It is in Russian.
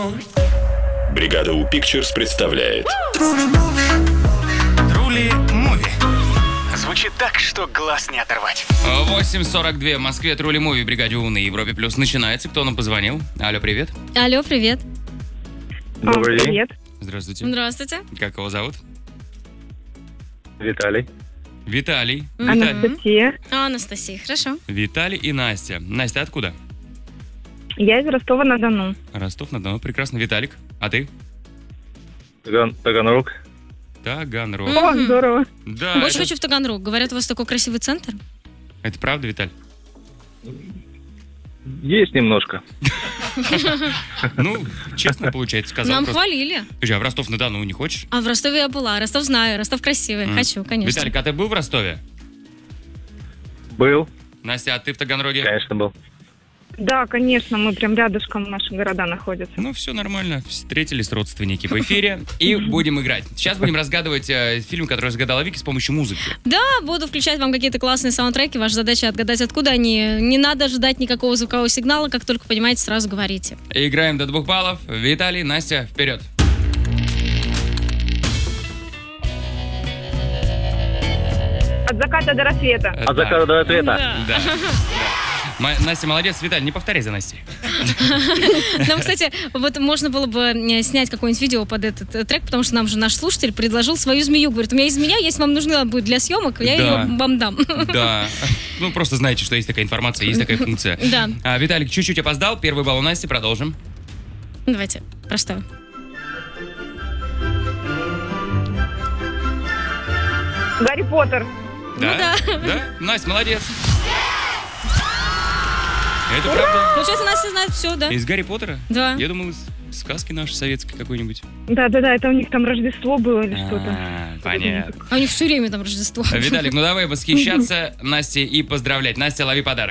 Бригада У Pictures представляет Трули Муви. Звучит так, что глаз не оторвать. 8:42 в Москве. Трули Муви в бригаде У на Европе Плюс начинается. Кто нам позвонил? Алло, привет. Алло, привет. Добрый день, Привет. Здравствуйте. Здравствуйте. Как его зовут? Виталий. Виталий. Анастасия. Анастасия, хорошо. Виталий и Настя. Настя, откуда? Я из Ростова-на-Дону. Ростов-на-Дону. Прекрасно. Виталик. А ты? Таганрог. Таганрог. О, здорово. Да, Больше это, хочу в Таганрог. Говорят, у вас такой красивый центр. это правда, Виталь? Есть немножко. Ну, честно, получается, сказал. Нам просто. хвалили. Слушай, а в Ростов-на-Дону не хочешь? А в Ростове я была. Ростов знаю. Ростов красивый. Хочу, конечно. Виталик, а ты был в Ростове? Был, Настя, а ты в Таганроге? конечно, был. Да, конечно, мы прям рядышком наши города находятся. Ну, все нормально. Встретились родственники в эфире и будем играть. Сейчас будем разгадывать фильм, который разгадала Вики с помощью музыки. Да, буду включать вам какие-то классные саундтреки. Ваша задача отгадать, откуда они. Не надо ждать никакого звукового сигнала. Как только понимаете, сразу говорите. Играем до 2 баллов. Виталий, Настя, вперед. От заката до рассвета. От заката до рассвета. Да. Настя молодец. Виталий, не повторяй за Настей. Нам, кстати, вот можно было бы снять какое-нибудь видео под этот трек, потому что нам же наш слушатель предложил свою змею. Говорит, у меня есть змея, если вам нужна будет для съемок, я Да. ее вам дам. Да. Ну, просто знаете, что есть такая информация, есть такая функция. Да. Виталик чуть-чуть опоздал. Первый балл у Насти. Продолжим. Давайте, простое. Гарри Поттер. Да? Да? Настя, молодец. Это правда? Получается, Настя знает все, да? Из Гарри Поттера? Да. Я думал, из сказки нашей советской какой-нибудь. Да-да-да, это у них там Рождество было или что-то. Понятно. А у них все время там Рождество. Виталик, ну давай восхищаться Настей и поздравлять. Настя, лови подарок.